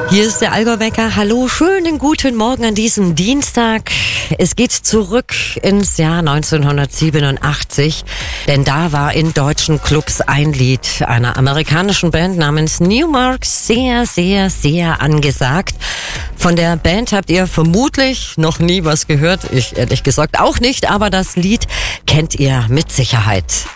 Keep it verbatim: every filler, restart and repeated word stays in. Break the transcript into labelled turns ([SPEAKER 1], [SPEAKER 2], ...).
[SPEAKER 1] Hier ist der Allgäu-Wecker. Hallo, schönen guten Morgen an diesem Dienstag. Es geht zurück ins Jahr neunzehnhundertsiebenundachtzig, denn da war in deutschen Clubs ein Lied einer amerikanischen Band namens Newmark sehr, sehr, sehr angesagt. Von der Band habt ihr vermutlich noch nie was gehört, ich ehrlich gesagt auch nicht, aber das Lied kennt ihr mit Sicherheit.